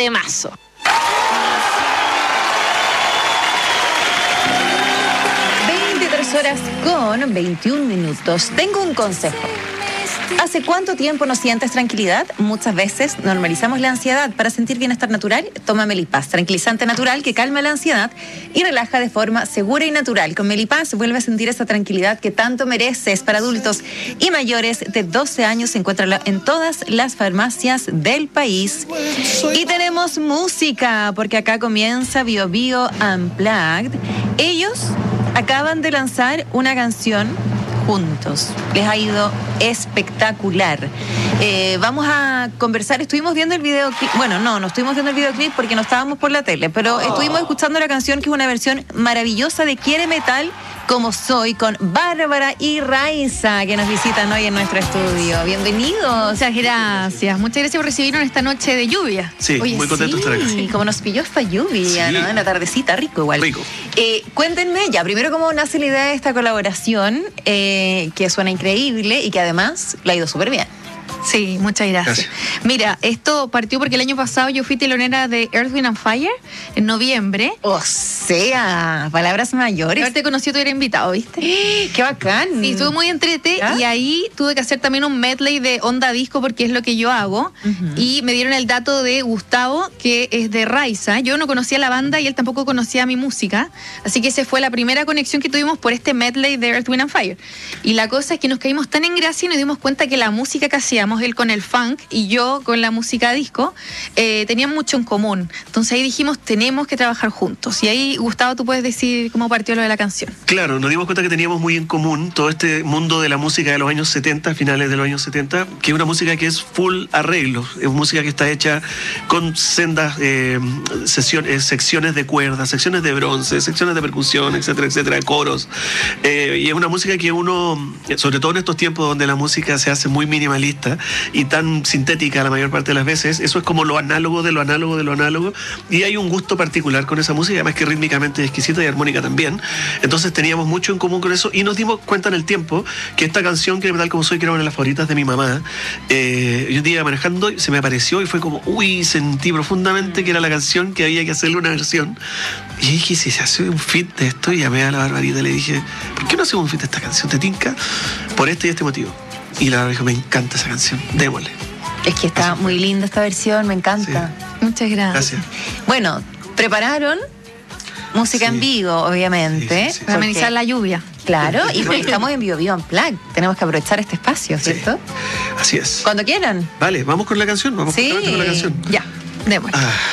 temazo. Horas con 21 minutos. Tengo un consejo. ¿Hace cuánto tiempo no sientes tranquilidad? Muchas veces normalizamos la ansiedad. Para sentir bienestar natural, toma Melipaz, tranquilizante natural que calma la ansiedad y relaja de forma segura y natural. Con Melipaz vuelve a sentir esa tranquilidad que tanto mereces. Para adultos y mayores de 12 años se encuentra en todas las farmacias del país. Y tenemos música, porque acá comienza Bio Bio Unplugged. Ellos acaban de lanzar una canción juntos. Les ha ido espectacular. Vamos a conversar. Estuvimos viendo el videoclip. Bueno, no estuvimos viendo el videoclip porque no estábamos por la tele, pero estuvimos escuchando la canción, que es una versión maravillosa de Quiere Metal Como Soy, con Bárbara y Raiza, que nos visitan hoy en nuestro estudio. Bienvenidos. Muchas gracias. Muchas gracias por recibirnos en esta noche de lluvia. Sí, Oye, muy contento de estar aquí. Como nos pilló esta lluvia, Sí. ¿no? En la tardecita, rico igual. Rico. Cuéntenme ya, primero, cómo nace la idea de esta colaboración, que suena increíble y que además le ha ido súper bien. Sí, muchas gracias. Mira, esto partió porque el año pasado yo fui telonera de Earth, Wind and Fire en noviembre. O sea, palabras mayores. Haberte conocido, tú eras invitado, ¿viste? ¡Qué bacán! Sí, estuve muy entrete. ¿Ya? Y ahí tuve que hacer también un medley de onda disco, porque es lo que yo hago. Y me dieron el dato de Gustavo, que es de Raiza. Yo no conocía la banda y él tampoco conocía mi música, así que esa fue la primera conexión que tuvimos por este medley de Earth, Wind and Fire. Y la cosa es que nos caímos tan en gracia y nos dimos cuenta que la música que hacíamos, él con el funk y yo con la música disco, tenían mucho en común. Entonces ahí dijimos, tenemos que trabajar juntos. Y ahí, Gustavo, tú puedes decir cómo partió lo de la canción. Claro, nos dimos cuenta que teníamos muy en común todo este mundo de la música de los años 70, finales de los años 70, que es una música que es full arreglos, es música que está hecha con sendas secciones de cuerdas, secciones de bronce, secciones de percusión, etcétera, etcétera, coros. Y es una música que uno, sobre todo en estos tiempos donde la música se hace muy minimalista y tan sintética la mayor parte de las veces, eso es como lo análogo de lo análogo de lo análogo, y hay un gusto particular con esa música, además que rítmicamente es exquisita y armónica también. Entonces teníamos mucho en común con eso y nos dimos cuenta en el tiempo que esta canción, Quiere Metal Como Soy, que era una de las favoritas de mi mamá, yo un día iba manejando y se me apareció y fue como, uy, sentí profundamente que era la canción que había que hacerle una versión. Y dije, si se hace un feat de esto, y llamé a la Barbarita y le dije, ¿por qué no hacemos un feat de esta canción? ¿Te tinca? Por este y este motivo. Y la Barbarita dijo, me encanta esa canción, démosle. Es que está muy linda esta versión, me encanta. Sí. Muchas gracias. Gracias. Bueno, prepararon música en vivo, obviamente. Sí, sí, sí. Para amenizar la lluvia. Claro, y porque estamos en Bio Bio Unplugged, tenemos que aprovechar este espacio, ¿cierto? Sí, así es. Cuando quieran. Vale, vamos con la canción, vamos Sí. con la canción. Ya, démosle. Ah.